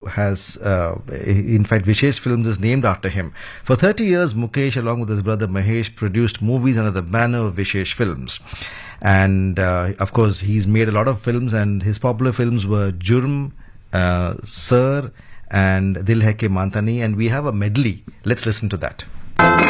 has, in fact, Vishesh Films is named after him. For 30 years, Mukesh, along with his brother Mahesh, produced movies under the banner of Vishesh Films. And, of course, he's made a lot of films, and his popular films were Jurm, Sir, and Dil Hai Ke Mantani. And we have a medley. Let's listen to that.